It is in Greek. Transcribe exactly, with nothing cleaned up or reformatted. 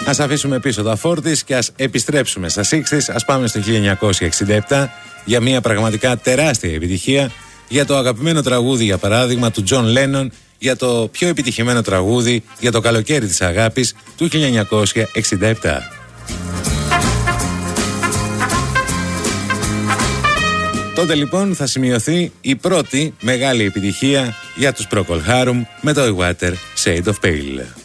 Ας αφήσουμε πίσω τα φόρτις και ας επιστρέψουμε στα εξήντα. Ας πάμε στο χίλια εννιακόσια εξήντα επτά για μια πραγματικά τεράστια επιτυχία, για το αγαπημένο τραγούδι, για παράδειγμα, του Τζον Λένον, για το πιο επιτυχημένο τραγούδι για το καλοκαίρι της αγάπης του χίλια εννιακόσια εξήντα επτά. Τότε λοιπόν θα σημειωθεί η πρώτη μεγάλη επιτυχία για τους Procol Harum με το I Water Shade of Pale.